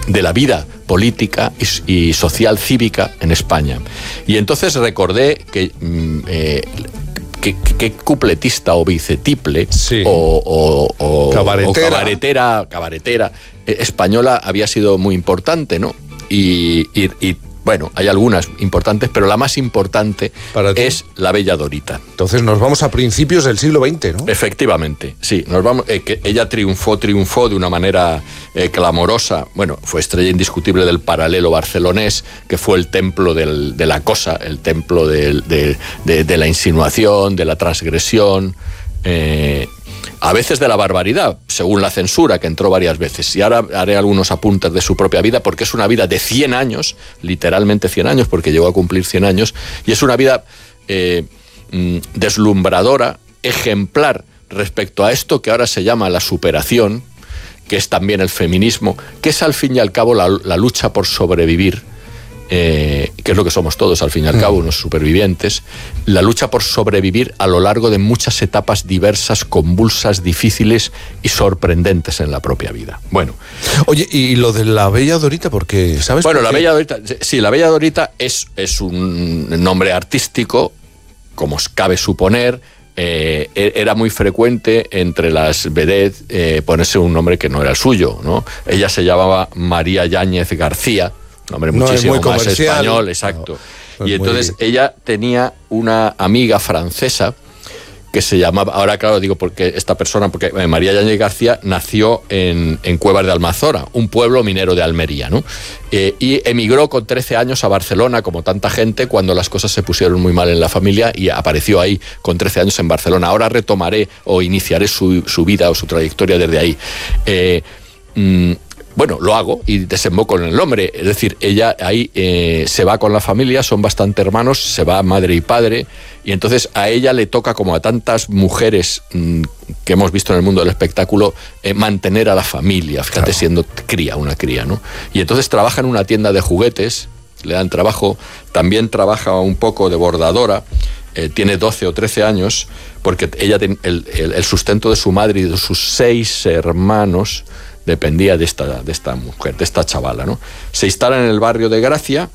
de la vida política y social cívica en España. Y entonces recordé que qué cupletista o bicetiple, sí, o cabaretera española había sido muy importante, ¿no? Y bueno, hay algunas importantes, pero la más importante es La Bella Dorita. Entonces nos vamos a principios del siglo XX, ¿no? Efectivamente, sí. Nos vamos. Que ella triunfó de una manera clamorosa. Bueno, fue estrella indiscutible del paralelo barcelonés, que fue el templo de la cosa, el templo de la insinuación, de la transgresión, a veces de la barbaridad, según la censura, que entró varias veces. Y ahora haré algunos apuntes de su propia vida, porque es una vida de 100 años, literalmente 100 años, porque llegó a cumplir 100 años, y es una vida deslumbradora, ejemplar, respecto a esto que ahora se llama la superación, que es también el feminismo, que es al fin y al cabo la lucha por sobrevivir, que es lo que somos todos al fin y al cabo, unos supervivientes, la lucha por sobrevivir a lo largo de muchas etapas diversas, convulsas, difíciles y sorprendentes en la propia vida. Bueno. Oye, ¿y lo de La Bella Dorita por qué? ¿Sabes? Bueno, La Bella Dorita, sí, La Bella Dorita es un nombre artístico, como cabe suponer. Era muy frecuente entre las vedettes ponerse un nombre que no era el suyo, ¿no? Ella se llamaba María Yáñez García, un nombre muchísimo más español, exacto. No, y entonces ella tenía una amiga francesa que se llamaba, ahora claro digo porque María Yáñez García nació en Cuevas de Almazora, un pueblo minero de Almería, ¿no? Y emigró con 13 años a Barcelona, como tanta gente, cuando las cosas se pusieron muy mal en la familia, y apareció ahí con 13 años en Barcelona. Ahora retomaré o iniciaré su vida o su trayectoria desde ahí. Bueno, lo hago y desemboco en el nombre. Es decir, ella ahí se va con la familia, son bastante hermanos, se va madre y padre, y entonces a ella le toca, como a tantas mujeres que hemos visto en el mundo del espectáculo, mantener a la familia, fíjate, claro, siendo una cría, ¿no? Y entonces trabaja en una tienda de juguetes, le dan trabajo, también trabaja un poco de bordadora, tiene 12 o 13 años, porque ella el sustento de su madre y de sus 6 hermanos dependía de esta mujer, de esta chavala, ¿no? Se instala en el barrio de Gracia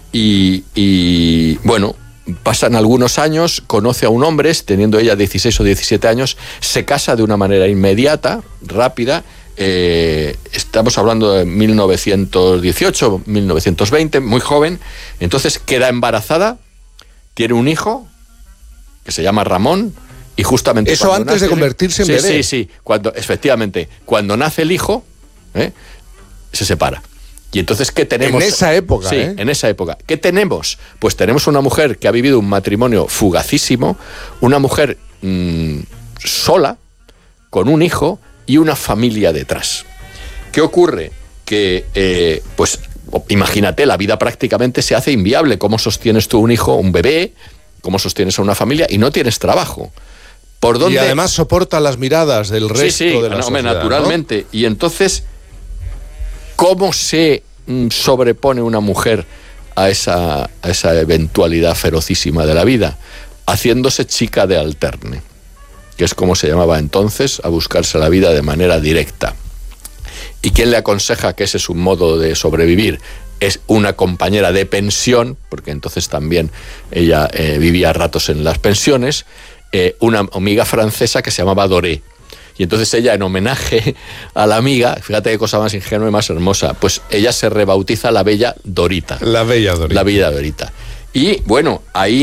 y bueno, pasan algunos años, conoce a un hombre, teniendo ella 16 o 17 años, se casa de una manera inmediata, rápida. Estamos hablando de 1918, 1920, muy joven. Entonces queda embarazada, tiene un hijo que se llama Ramón. Y justamente eso antes de convertirse en bebé. Sí. Efectivamente, cuando nace el hijo, se separa. Y entonces, ¿qué tenemos? En esa época, Sí, en esa época. ¿Qué tenemos? Pues tenemos una mujer que ha vivido un matrimonio fugacísimo, una mujer sola, con un hijo y una familia detrás. ¿Qué ocurre? Que, pues, imagínate, la vida prácticamente se hace inviable. ¿Cómo sostienes tú un hijo, un bebé? ¿Cómo sostienes a una familia? Y no tienes trabajo. ¿Por dónde? Y además soporta las miradas del resto de la sociedad, naturalmente, ¿no? Y entonces, ¿cómo se sobrepone una mujer a esa eventualidad ferocísima de la vida? Haciéndose chica de alterne, que es como se llamaba entonces, a buscarse la vida de manera directa. ¿Y quién le aconseja que ese es un modo de sobrevivir? Es una compañera de pensión, porque entonces también ella vivía a ratos en las pensiones, una amiga francesa que se llamaba Doré. Y entonces ella, en homenaje a la amiga, fíjate qué cosa más ingenua y más hermosa, pues ella se rebautiza La Bella Dorita. La Bella Dorita. La Bella Dorita. Y bueno, ahí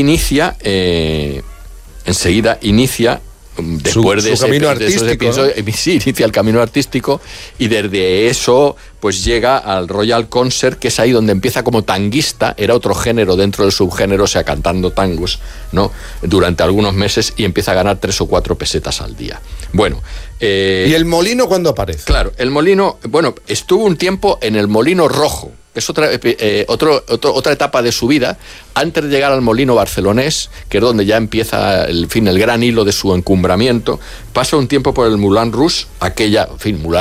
enseguida inicia, después de su camino artístico, ¿no? Sí, inicia el camino artístico, y desde eso pues llega al Royal Concert, que es ahí donde empieza como tanguista, era otro género dentro del subgénero, o sea, cantando tangos, ¿no? Durante algunos meses, y empieza a ganar 3 o 4 pesetas al día. Bueno. ¿Y el Molino cuándo aparece? Claro, el Molino, bueno, estuvo un tiempo en el Molino Rojo, que es otra etapa de su vida, antes de llegar al Molino barcelonés, que es donde ya empieza el gran hilo de su encumbramiento. Pasa un tiempo por el Moulin Rouge, Moulin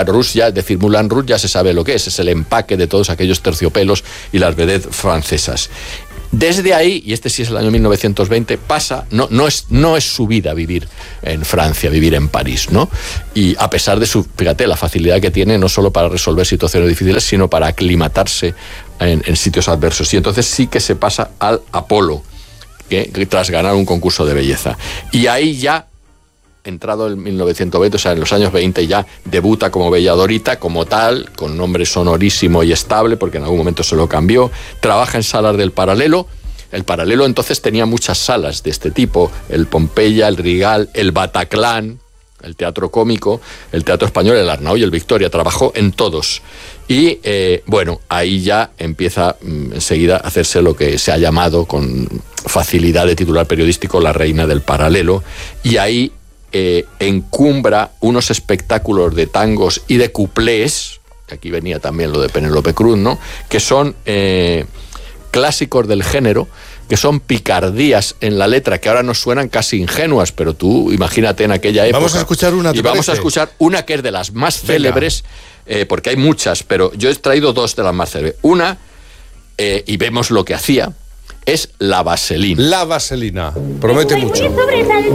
Rouge ya se sabe lo que es el empaque de todos aquellos terciopelos y las vedettes francesas. Desde ahí, y este sí es el año 1920, pasa, no es su vida vivir en Francia, vivir en París, ¿no? Y a pesar de fíjate, la facilidad que tiene no solo para resolver situaciones difíciles, sino para aclimatarse en sitios adversos. Y entonces sí que se pasa al Apolo, que tras ganar un concurso de belleza. Y ahí ya, entrado en 1920, o sea, en los años 20, ya debuta como Bella Dorita, como tal, con nombre sonorísimo y estable, porque en algún momento se lo cambió. Trabaja en salas del Paralelo. El Paralelo entonces tenía muchas salas de este tipo: el Pompeya, el Rigal, el Bataclan, el Teatro Cómico, el Teatro Español, el Arnau y el Victoria. Trabajó en todos. Y bueno, ahí ya empieza enseguida a hacerse lo que se ha llamado con facilidad de titular periodístico la reina del Paralelo. Y ahí encumbra unos espectáculos de tangos y de cuplés, aquí venía también lo de Penélope Cruz, ¿no? Que son clásicos del género, que son picardías en la letra que ahora nos suenan casi ingenuas, pero tú imagínate en aquella época. Vamos a escuchar una. Y vamos a escuchar una que es de las más célebres, porque hay muchas, pero yo he traído dos de las más célebres. Una, y vemos lo que hacía, es La Vaselina. La Vaselina, promete mucho.